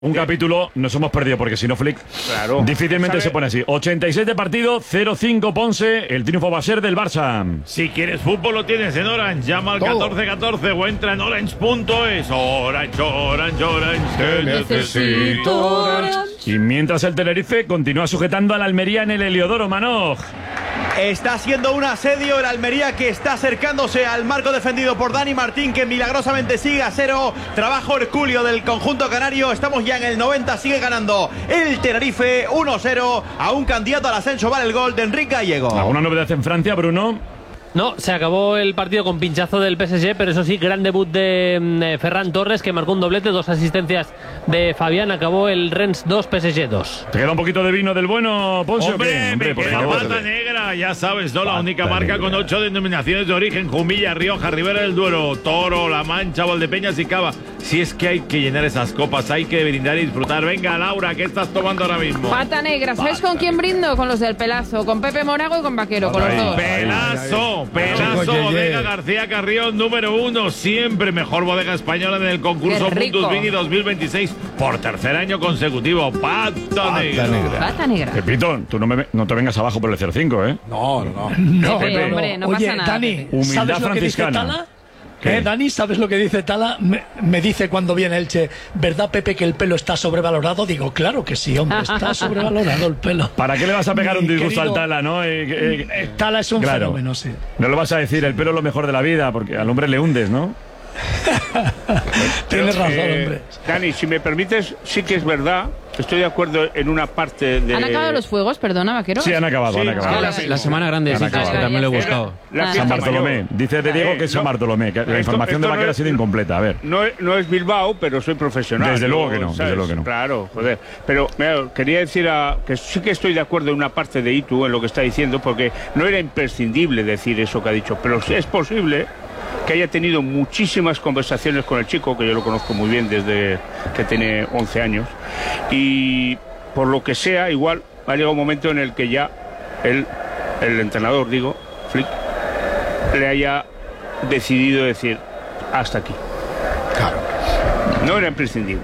Un capítulo nos hemos perdido porque si no Flick difícilmente se pone así. 86 de partido, 0-5 Ponce, el triunfo va a ser del Barça. Si quieres fútbol lo tienes en Orange, llama al 1414 o entra en orange.es. Orange, te necesito. Y mientras el Tenerife continúa sujetando al Almería en el Heliodoro, Manoj. Está siendo un asedio el Almería, que está acercándose al marco defendido por Dani Martín, que milagrosamente sigue a cero. Trabajo hercúleo del conjunto canario. Estamos ya en el 90, sigue ganando el Tenerife 1-0 a un candidato al ascenso. Vale el gol de Enrique Gallego. ¿Alguna novedad en Francia, Bruno? No, se acabó el partido con pinchazo del PSG, pero eso sí, gran debut de Ferran Torres, que marcó un doblete, 2 asistencias de Fabián. Acabó el Rennes 2, PSG 2. ¿Te queda un poquito de vino del bueno, Ponce? Hombre, me queda pata negra, ya sabes, ¿no? La única marca con 8 denominaciones de origen: Jumilla, Rioja, Ribera del Duero, Toro, La Mancha, Valdepeñas y Cava. Si es que hay que llenar esas copas, hay que brindar y disfrutar. Venga, Laura, ¿qué estás tomando ahora mismo? Pata negra. ¿Sabes con quién brindo? Con los del Pelazo, con Pepe Monago y con Vaquero, con los dos. Pelazo, Bodega García Carrión, número 1, siempre mejor bodega española en el concurso Puntus Vini 2026 por tercer año consecutivo. Pata negra. Pata negra. Pepito, tú no te vengas abajo por el 0-5, ¿eh? No, Pepe, hombre, no Oye, pasa nada. Dani, Humildad ¿sabes lo que dice franciscana. Tala? ¿Qué? Dani, ¿sabes lo que dice Tala? Me dice cuando viene Elche, ¿verdad, Pepe, que el pelo está sobrevalorado? Digo, claro que sí, hombre, está sobrevalorado el pelo. ¿Para qué le vas a pegar un disgusto querido, al Tala, no? Tala es un fenómeno, sí. No lo vas a decir, el pelo es lo mejor de la vida, porque al hombre le hundes, ¿no? Tienes razón, hombre. Dani, si me permites, sí que es verdad. Estoy de acuerdo en una parte de... ¿Han acabado los fuegos? Perdona, Vaquero. Sí, han acabado. La semana grande, sí, que también lo he buscado. San Bartolomé. Dice de Diego que es San Bartolomé. Que la información de Vaquero ha sido incompleta. A ver. No es Bilbao, pero soy profesional. Desde luego que no, desde luego que no. Claro, joder. Pero mira, quería decir que sí que estoy de acuerdo en una parte de Itu, en lo que está diciendo, porque no era imprescindible decir eso que ha dicho, pero sí es posible que haya tenido muchísimas conversaciones con el chico, que yo lo conozco muy bien desde que tiene 11 años, y por lo que sea, igual ha llegado un momento en el que ya el entrenador, digo, Flick, le haya decidido decir hasta aquí. Claro. No era imprescindible.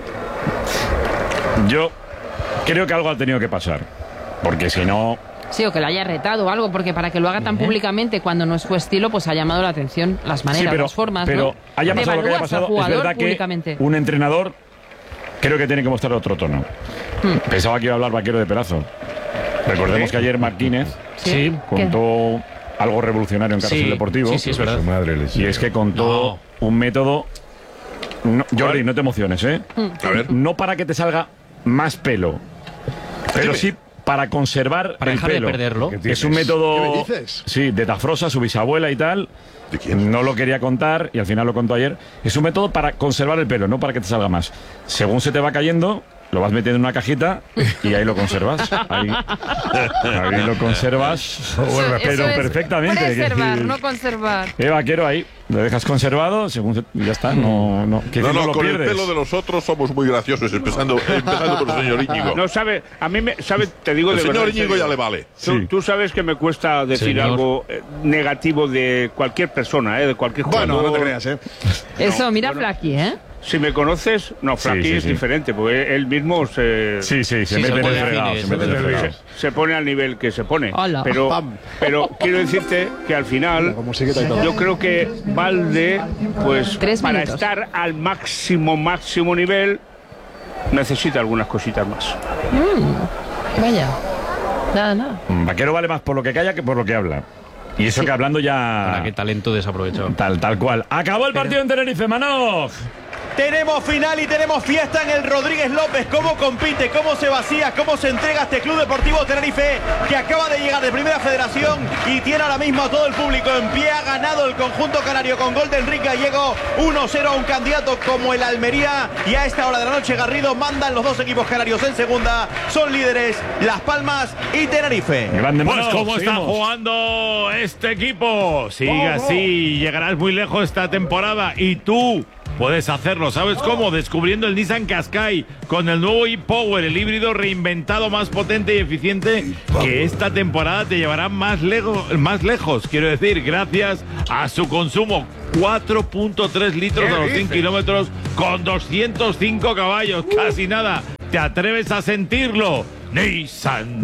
Yo creo que algo ha tenido que pasar, porque si no... Sí, o que lo haya retado o algo, porque para que lo haga tan públicamente cuando no es su estilo, pues ha llamado la atención las maneras, las formas, pero ¿no? haya pasado lo que haya pasado, es verdad que un entrenador creo que tiene que mostrar otro tono. Pensaba que iba a hablar Vaquero de Pelazo. Recordemos que ayer Martínez contó algo revolucionario en Carrusel Deportivo. Sí, es verdad. Y es que contó un método... No, Jordi, no te emociones, ¿eh? A ver. No para que te salga más pelo, pero sí para conservar para el dejar pelo. de perderlo. Es un método... ¿Qué me dices? Sí, de Tafrosa, su bisabuela y tal. ¿De quién? No lo quería contar y al final lo contó ayer. Es un método para conservar el pelo, no para que te salga más. Según se te va cayendo, lo vas metiendo en una cajita y ahí lo conservas. Ahí lo conservas, pero perfectamente. Preservar, no conservar. Vaquero, ahí lo dejas conservado, según ya está. No lo Con pierdes. el pelo de los otros somos muy graciosos, empezando por el señor Íñigo. No sabe, a mí te digo el de señor verdad, Íñigo ya le vale. Tú sabes que me cuesta decir algo negativo de cualquier persona, de cualquier jugador. Bueno, no te creas, Eso, mira Flaky, ¿eh? Si me conoces, no, Flaky es diferente, porque él mismo se mete en el fregado. Se pone al nivel que se pone. Hola. Pero quiero decirte que al final, yo creo que Valde, pues para estar al máximo nivel, necesita algunas cositas más. Vaya. Nada. Vaquero vale más por lo que calla que por lo que habla. Y eso que hablando ya... Para qué talento desaprovechado. Tal cual. Acabó el partido en Tenerife, Manoj. Tenemos final y tenemos fiesta en el Rodríguez López. Cómo compite, cómo se vacía, cómo se entrega este Club Deportivo Tenerife, que acaba de llegar de Primera Federación y tiene ahora mismo a todo el público en pie. Ha ganado el conjunto canario con gol de Enrique Gallego, 1-0 a un candidato como el Almería. Y a esta hora de la noche, Garrido, mandan los dos equipos canarios en segunda. Son líderes Las Palmas y Tenerife. Pues cómo está jugando este equipo. Sigue así, llegarás muy lejos esta temporada. Y tú puedes hacerlo, ¿sabes cómo? Descubriendo el Nissan Qashqai con el nuevo e-Power, el híbrido reinventado, más potente y eficiente, que esta temporada te llevará más lejos, quiero decir, gracias a su consumo 4.3 litros a los 100 kilómetros con 205 caballos. Casi nada. ¿Te atreves a sentirlo? Nissan.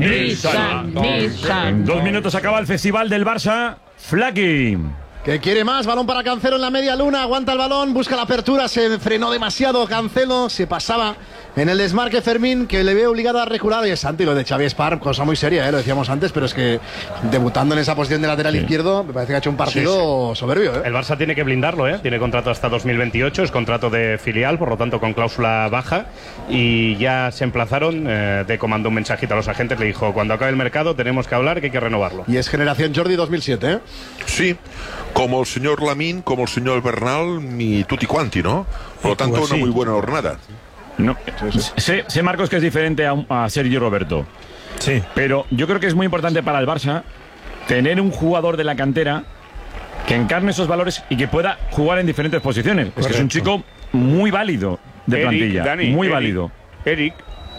En 2 minutos acaba el festival del Barça. Flaky. Que quiere más, balón para Cancelo en la media luna, aguanta el balón, busca la apertura, se frenó demasiado Cancelo, se pasaba en el desmarque Fermín, que le ve obligado a recular. Y es Santi, lo de Xavi Espar, cosa muy seria, lo decíamos antes, pero es que debutando en esa posición de lateral izquierdo, me parece que ha hecho un partido soberbio. El Barça tiene que blindarlo, tiene contrato hasta 2028, es contrato de filial, por lo tanto con cláusula baja, y ya se emplazaron. Deco mandó un mensajito a los agentes, le dijo, cuando acabe el mercado tenemos que hablar, que hay que renovarlo. Y es generación Jordi 2007, Sí, como el señor Lamín, como el señor Bernal, mi tutti quanti, ¿no? Por lo tanto, una muy buena jornada. No, sé, Marcos, que es diferente a Sergio Roberto. Sí. Pero yo creo que es muy importante para el Barça tener un jugador de la cantera que encarne esos valores y que pueda jugar en diferentes posiciones. Es que es un chico muy válido de plantilla. Dani, muy válido. Eric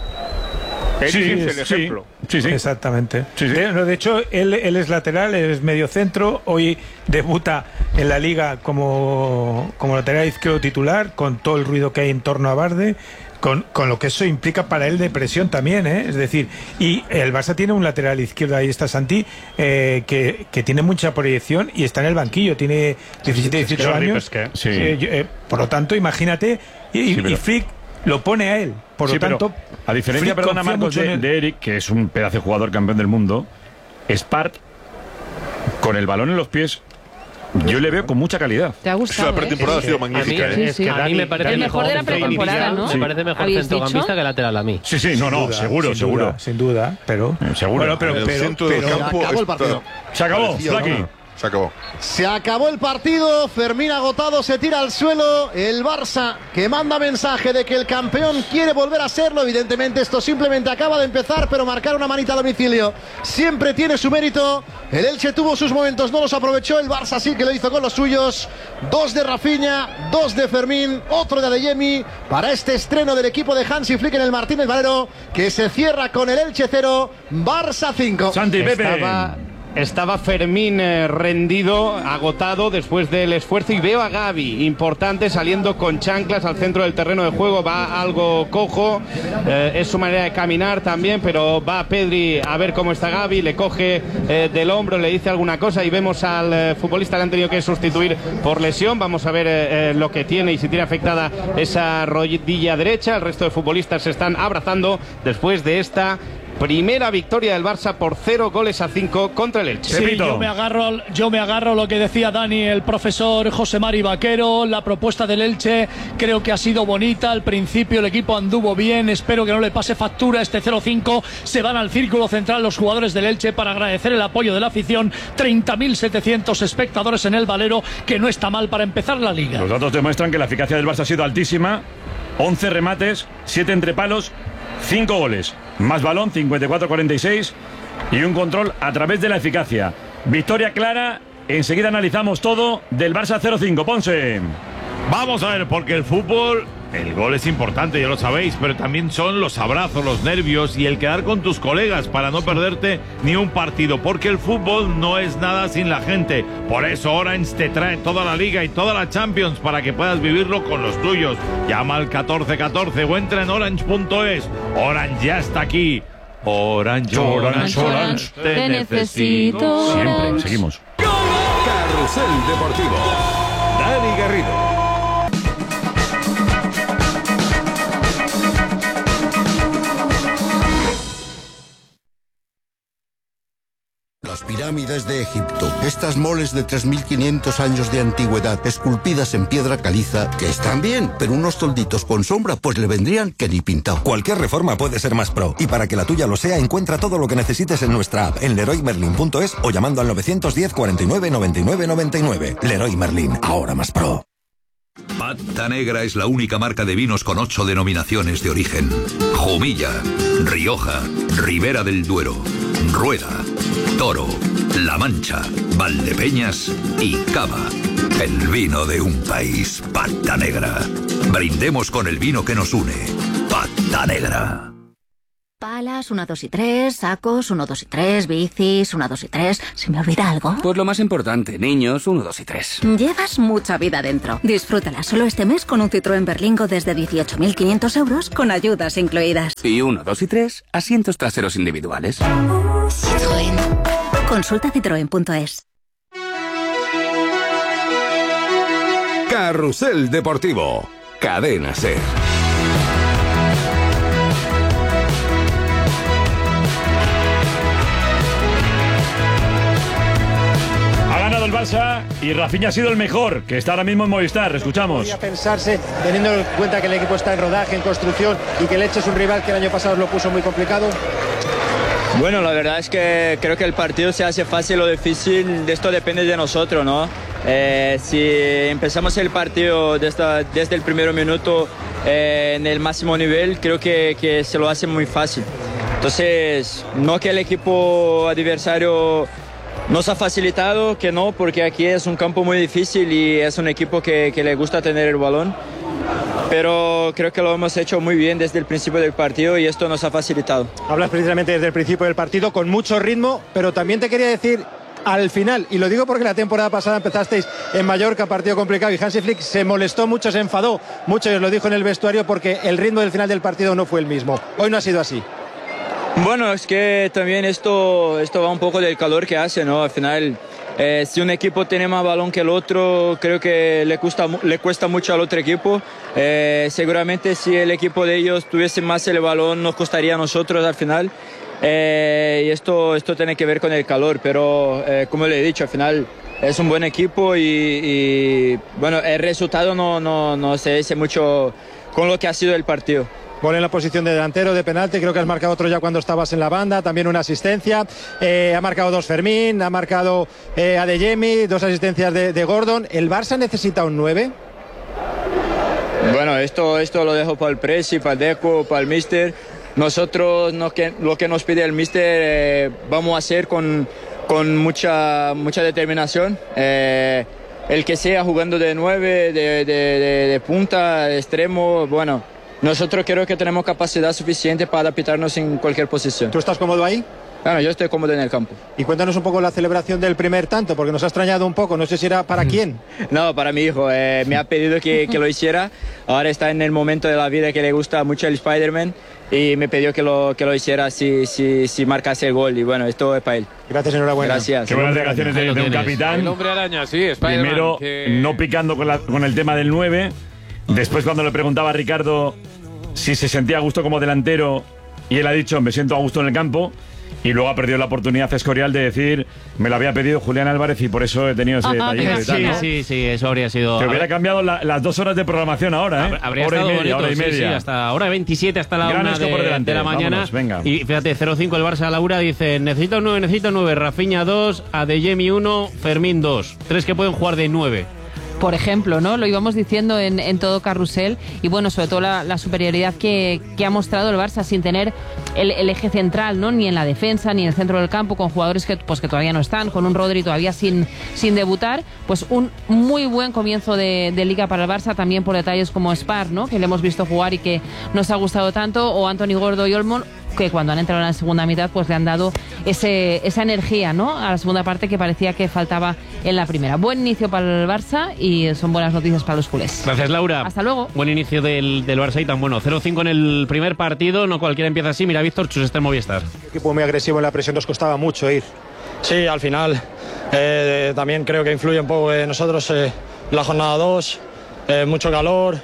es el ejemplo. Sí. Exactamente. Sí. De hecho, él es lateral, es medio centro. Hoy debuta en la Liga como lateral izquierdo titular, con todo el ruido que hay en torno a Barde, con lo que eso implica para él de presión también, Es decir, y el Barça tiene un lateral izquierdo, ahí está Santi, que tiene mucha proyección y está en el banquillo, tiene 17, 18 años. Por lo tanto, imagínate, y Flick lo pone a él. Por lo tanto, a diferencia, perdona, Marcos, de Eric, que es un pedazo de jugador campeón del mundo, Spart, con el balón en los pies, yo le veo con mucha calidad. ¿Te ha gustado? La pretemporada ha sido magnífica. A mí me parece el mejor de la pretemporada, ¿no? Me parece mejor centrocampista que lateral a mí. Sí, seguro. Sin duda, pero... Seguro. En el centro del campo acabó el partido. Se acabó, Flaky. Se acabó. Se acabó el partido, Fermín agotado se tira al suelo, el Barça que manda mensaje de que el campeón quiere volver a serlo. Evidentemente esto simplemente acaba de empezar, pero marcar una manita a domicilio siempre tiene su mérito. El Elche tuvo sus momentos, no los aprovechó, el Barça sí que lo hizo con los suyos. 2 de Rafinha, 2 de Fermín, otro de Adeyemi para este estreno del equipo de Hansi Flick en el Martínez Valero, que se cierra con el Elche 0, Barça 5. Santi, Pepe. Estaba Fermín rendido, agotado después del esfuerzo, y veo a Gavi, importante, saliendo con chanclas al centro del terreno de juego. Va algo cojo, es su manera de caminar también, pero va Pedri a ver cómo está Gavi, le coge del hombro, le dice alguna cosa, y vemos al futbolista que han tenido que sustituir por lesión. Vamos a ver lo que tiene y si tiene afectada esa rodilla derecha. El resto de futbolistas se están abrazando después de esta primera victoria del Barça por 0-5 contra el Elche. Sí, yo me agarro a lo que decía Dani, el profesor José Mari Vaquero. La propuesta del Elche creo que ha sido bonita. Al principio el equipo anduvo bien. Espero que no le pase factura este 0-5. Se van al círculo central los jugadores del Elche para agradecer el apoyo de la afición. 30.700 espectadores en el Valero, que no está mal para empezar la Liga. Los datos demuestran que la eficacia del Barça ha sido altísima. 11 remates, 7 entre palos, 5 goles, más balón, 54-46, y un control a través de la eficacia. Victoria clara. Enseguida analizamos todo del Barça 0-5. Ponce. Vamos a ver, porque el fútbol, el gol es importante, ya lo sabéis, pero también son los abrazos, los nervios y el quedar con tus colegas para no perderte ni un partido, porque el fútbol no es nada sin la gente. Por eso Orange te trae toda la Liga y toda la Champions para que puedas vivirlo con los tuyos. Llama al 1414 o entra en orange.es. Orange ya está aquí. Orange, te necesito. Siempre, seguimos. Carrusel Deportivo. Dani Garrido. Las pirámides de Egipto, estas moles de 3.500 años de antigüedad, esculpidas en piedra caliza, que están bien, pero unos tolditos con sombra pues le vendrían que ni pintado. Cualquier reforma puede ser más pro, y para que la tuya lo sea, encuentra todo lo que necesites en nuestra app, en leroymerlin.es o llamando al 910 49 99 99. Leroy Merlin, ahora más pro. Pata Negra es la única marca de vinos con 8 denominaciones de origen: Jumilla, Rioja, Ribera del Duero, Rueda, Toro, La Mancha, Valdepeñas y Cava. El vino de un país. Pata Negra. Brindemos con el vino que nos une. Pata Negra. Palas, 1, 2 y 3, sacos, 1, 2 y 3, bicis, 1, 2 y 3. ¿Se me olvida algo? Pues lo más importante, niños, 1, 2 y 3. Llevas mucha vida dentro. Disfrútala solo este mes con un Citroën Berlingo desde 18.500 euros con ayudas incluidas. Y 1, 2 y 3, asientos traseros individuales. Citroën. Consulta citroen.es. Carrusel Deportivo. Cadena SER. El Barça y Rafinha ha sido el mejor, que está ahora mismo en Movistar. Escuchamos. Podría pensarse, teniendo en cuenta que el equipo está en rodaje, en construcción y que el Elche es un rival que el año pasado lo puso muy complicado. Bueno, la verdad es que creo que el partido se hace fácil o difícil, esto depende de nosotros, ¿no? Si empezamos el partido desde el primer minuto en el máximo nivel, creo que se lo hace muy fácil. Entonces, no que el equipo adversario nos ha facilitado, que no, porque aquí es un campo muy difícil y es un equipo que le gusta tener el balón. Pero creo que lo hemos hecho muy bien desde el principio del partido y esto nos ha facilitado. Hablas precisamente desde el principio del partido con mucho ritmo, pero también te quería decir al final, y lo digo porque la temporada pasada empezasteis en Mallorca, partido complicado, y Hansi Flick se molestó mucho, se enfadó mucho, y os lo dijo en el vestuario, porque el ritmo del final del partido no fue el mismo. Hoy no ha sido así. Bueno, es que también esto va un poco del calor que hace, ¿no? Al final, si un equipo tiene más balón que el otro, creo que le cuesta mucho al otro equipo. Seguramente si el equipo de ellos tuviese más el balón, nos costaría a nosotros al final. Y esto tiene que ver con el calor, pero como le he dicho, al final es un buen equipo y bueno, el resultado no se dice mucho con lo que ha sido el partido. Gol en la posición de delantero, de penalti, creo que has marcado otro ya cuando estabas en la banda, también una asistencia, ha marcado 2 Fermín, ha marcado Adeyemi, 2 asistencias de Gordon. ¿El Barça necesita un 9? Bueno, esto lo dejo para el Presi, para el Deco, para el Mister. Nosotros lo que nos pide el Mister vamos a hacer con mucha determinación. El que sea jugando de 9, de punta, de extremo, bueno. Nosotros creo que tenemos capacidad suficiente para adaptarnos en cualquier posición. ¿Tú estás cómodo ahí? Bueno, yo estoy cómodo en el campo. Y cuéntanos un poco la celebración del primer tanto, porque nos ha extrañado un poco, no sé si era para quién. No, para mi hijo, me ha pedido que lo hiciera. Ahora está en el momento de la vida que le gusta mucho el Spider-Man y me pidió que lo hiciera si marcase el gol, y bueno, esto es para él. Gracias, enhorabuena. Gracias. Qué buenas declaraciones de un capitán. El hombre araña, sí, Spider-Man. Primero, no picando con el tema del 9. Después, cuando le preguntaba a Ricardo si se sentía a gusto como delantero, y él ha dicho, me siento a gusto en el campo, y luego ha perdido la oportunidad Escorial de decir, me lo había pedido Julián Álvarez y por eso he tenido ese detalle. Sí, eso habría sido... Que hubiera cambiado las 2 horas de programación ahora, ¿eh? Habría estado bonito, hora y media. Sí, hasta hora 27, hasta la 1 de la mañana. Vámonos, venga. Y fíjate, 0-5 el Barça a Laura dice, necesito 9, Rafinha 2, Adeyemi 1, Fermín 2. 3 que pueden jugar de 9. Por ejemplo, ¿no? Lo íbamos diciendo en todo Carrusel, y bueno, sobre todo la superioridad que ha mostrado el Barça sin tener el eje central, ¿no? Ni en la defensa, ni en el centro del campo, con jugadores que todavía no están, con un Rodri todavía sin debutar. Pues un muy buen comienzo de Liga para el Barça, también por detalles como Spar, ¿no? Que le hemos visto jugar y que nos ha gustado tanto, o Anthony Gordo y Olmo, que cuando han entrado en la segunda mitad pues le han dado esa energía, ¿no? A la segunda parte que parecía que faltaba en la primera. Buen inicio para el Barça y son buenas noticias para los culés. Gracias, Laura. Hasta luego. Buen inicio del Barça y tan bueno. 0-5 en el primer partido, no cualquiera empieza así. Mira, Víctor Chus está en Movistar. Un equipo muy agresivo en la presión, nos costaba mucho ir. Sí, al final también creo que influye un poco nosotros la jornada 2, mucho calor.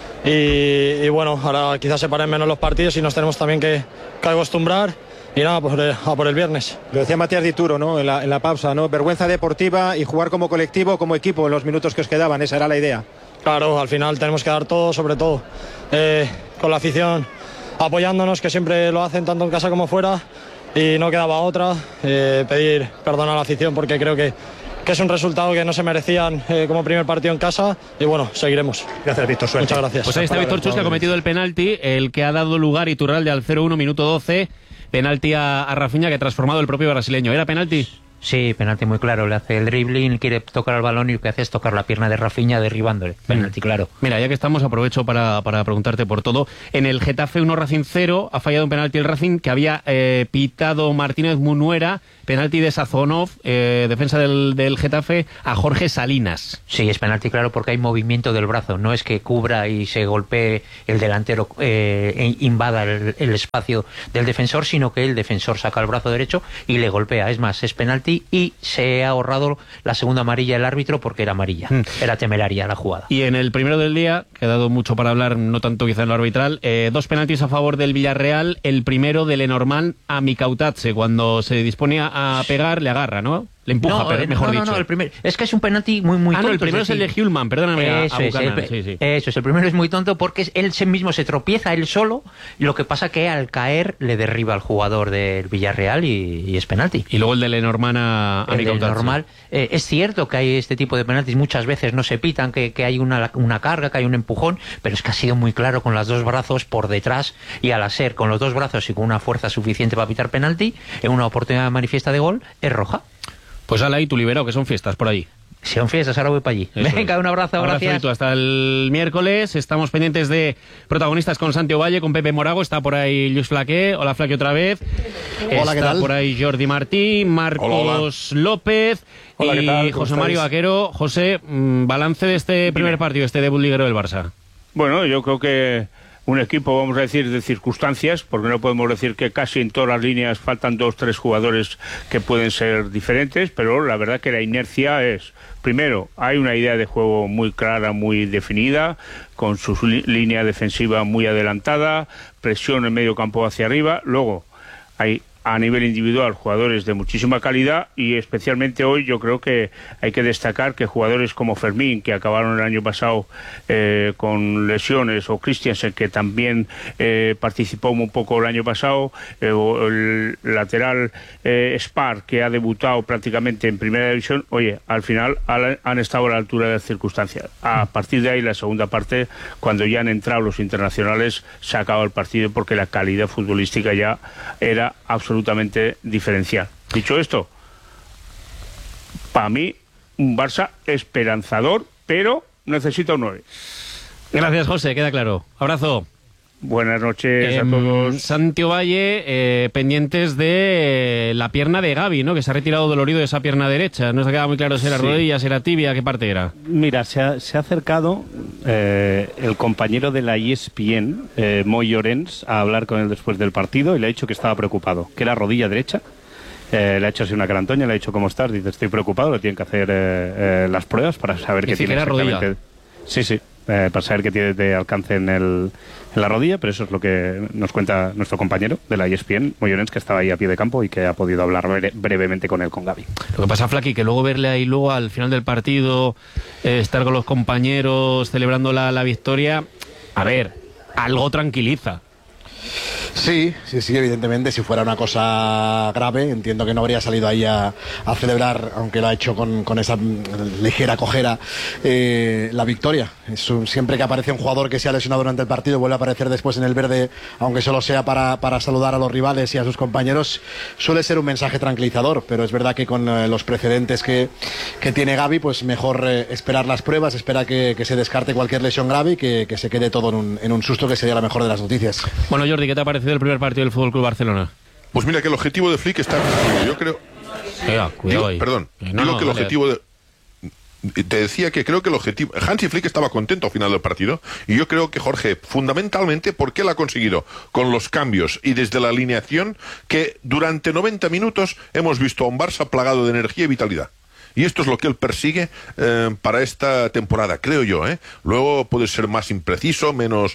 Y bueno, ahora quizás se paren menos los partidos y nos tenemos también que acostumbrar. Y nada, a por el viernes. Lo decía Matías Dituro, ¿no? En la pausa, ¿no? Vergüenza deportiva y jugar como colectivo, como equipo en los minutos que os quedaban. Esa era la idea. Claro, al final tenemos que dar todo, sobre todo con la afición apoyándonos, que siempre lo hacen tanto en casa como fuera. Y no quedaba otra, pedir perdón a la afición, porque creo que es un resultado que no se merecían como primer partido en casa, y bueno, seguiremos. Gracias, Víctor, suerte. Muchas gracias. Pues ahí está Víctor Chus, que ha cometido el penalti, el que ha dado lugar Iturralde al 0-1, minuto 12, penalti a Rafinha, que ha transformado el propio brasileño. ¿Era penalti? Sí, penalti muy claro. Le hace el dribbling, quiere tocar el balón y lo que hace es tocar la pierna de Rafinha derribándole. Penalti claro. Mira, ya que estamos, aprovecho para preguntarte por todo. En el Getafe 1 Racing 0 ha fallado un penalti el Racing que había pitado Martínez Munuera, penalti de Sazonov, defensa del Getafe, a Jorge Salinas. Sí, es penalti claro porque hay movimiento del brazo. No es que cubra y se golpee el delantero, invada el espacio del defensor, sino que el defensor saca el brazo derecho y le golpea. Es más, es penalti y se ha ahorrado la segunda amarilla el árbitro porque era amarilla. Era temeraria la jugada. Y en el primero del día, que ha dado mucho para hablar, no tanto quizá en lo arbitral, 2 penaltis a favor del Villarreal. El primero de Lenormand a Mikautadze, cuando se disponía a pegar, le agarra, ¿no? Le empuja, mejor dicho. No, el primero. Es que es un penalti muy tonto. No, el primero es el de Hjulman, perdóname. Eso es, el primero es muy tonto porque él mismo se tropieza él solo, y lo que pasa que al caer le derriba al jugador del Villarreal y es penalti. Y luego el de Lenormand a Mikautadze. Es cierto que hay este tipo de penaltis, muchas veces no se pitan, que hay una carga, que hay un empujón, pero es que ha sido muy claro con los dos brazos por detrás, y al ser con los dos brazos y con una fuerza suficiente para pitar penalti, en una oportunidad manifiesta de gol, es roja. Pues ala ahí, tu liberado, que son fiestas por ahí. Son fiestas, ahora voy para allí. Eso Venga, un abrazo, gracias. Hasta el miércoles. Estamos pendientes de protagonistas con Santi Ovalle, con Pepe Morago. Está por ahí Luis Flaqué. Hola, Flaqué, otra vez. Hola, ¿qué tal? Está por ahí Jordi Martí, Marcos López y José Mario Vaquero. José, balance de este primer partido, este debut liguero del Barça. Bueno, yo creo que un equipo, vamos a decir, de circunstancias, porque no podemos decir que casi en todas las líneas faltan 2-3 jugadores que pueden ser diferentes, pero la verdad que la inercia es, primero, hay una idea de juego muy clara, muy definida, con su línea defensiva muy adelantada, presión en medio campo hacia arriba, luego hay a nivel individual jugadores de muchísima calidad, y especialmente hoy yo creo que hay que destacar que jugadores como Fermín, que acabaron el año pasado con lesiones, o Christiansen, que también participó un poco el año pasado, o el lateral Spar, que ha debutado prácticamente en primera división, oye, al final han estado a la altura de las circunstancias. A partir de ahí, la segunda parte, cuando ya han entrado los internacionales, se ha acabado el partido porque la calidad futbolística ya era absolutamente diferencial. Dicho esto, para mí un Barça esperanzador, pero necesita un 9. Gracias, José, queda claro. Abrazo. Buenas noches a todos. Santi Ovalle, pendientes de la pierna de Gavi, ¿no? Que se ha retirado dolorido de esa pierna derecha. No se ha quedado muy claro si era rodilla, si era tibia, qué parte era. Mira, se ha acercado el compañero de la ESPN, Moy Llorens, a hablar con él después del partido, y le ha dicho que estaba preocupado, que era rodilla derecha. Le ha hecho así una carantoña, le ha dicho cómo estás, dice estoy preocupado, le tienen que hacer las pruebas para saber qué tiene exactamente. Rodilla. Sí, para saber qué tiene de alcance en la rodilla, pero eso es lo que nos cuenta nuestro compañero de la ESPN, Moy Llorens, que estaba ahí a pie de campo y que ha podido hablar brevemente con él, con Gavi. Lo que pasa, Flaqui, que luego verle ahí luego al final del partido, estar con los compañeros celebrando la victoria, a ver, algo tranquiliza. Sí, evidentemente, si fuera una cosa grave, entiendo que no habría salido ahí a celebrar, aunque lo ha hecho con esa ligera cojera, la victoria. Siempre que aparece un jugador que se ha lesionado durante el partido, vuelve a aparecer después en el verde, aunque solo sea para saludar a los rivales y a sus compañeros, suele ser un mensaje tranquilizador, pero es verdad que con los precedentes que tiene Gavi, pues mejor esperar las pruebas, espera que se descarte cualquier lesión grave y que se quede todo en un susto, que sería la mejor de las noticias. Bueno, Jordi, ¿qué te ha parecido el primer partido del Fútbol Club Barcelona? Pues mira que el objetivo de Flick está cumplido. Yo creo. Cuidado ahí. Perdón. Digo que el objetivo de. Te decía que creo que el objetivo. Hansi Flick estaba contento al final del partido. Y yo creo que Jorge, fundamentalmente, porque él ha conseguido con los cambios y desde la alineación que durante 90 minutos hemos visto a un Barça plagado de energía y vitalidad. Y esto es lo que él persigue para esta temporada, creo yo. Luego puede ser más impreciso, menos...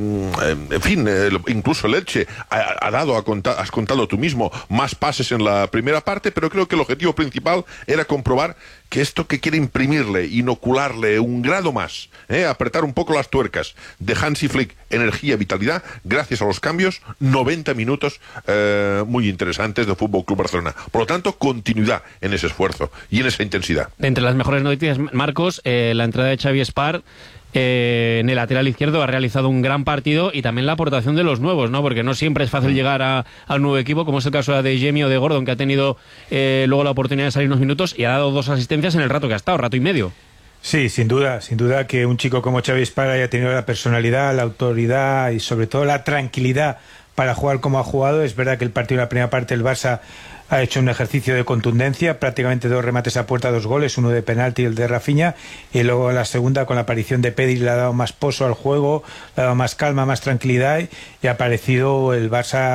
en fin, incluso el Elche ha dado, has contado tú mismo, más pases en la primera parte, pero creo que el objetivo principal era comprobar que esto que quiere imprimirle, inocularle un grado más, apretar un poco las tuercas de Hansi Flick, energía, vitalidad, gracias a los cambios, 90 minutos muy interesantes de Fútbol Club Barcelona. Por lo tanto, continuidad en ese esfuerzo y en esa intensidad. Entre las mejores noticias, Marcos, la entrada de Xavi Spar, en el lateral izquierdo ha realizado un gran partido, y también la aportación de los nuevos, ¿no? Porque no siempre es fácil llegar al nuevo equipo, como es el caso de Jamie o de Gordon, que ha tenido luego la oportunidad de salir unos minutos y ha dado 2 asistencias en el rato que ha estado, rato y medio. Sí, sin duda que un chico como Xavi Esparra haya tenido la personalidad, la autoridad y sobre todo la tranquilidad para jugar como ha jugado. Es verdad que el partido en la primera parte el Barça ha hecho un ejercicio de contundencia, prácticamente 2 remates a puerta, 2 goles, uno de penalti y el de Rafinha, y luego la segunda con la aparición de Pedri le ha dado más pozo al juego, le ha dado más calma, más tranquilidad, y ha aparecido el Barça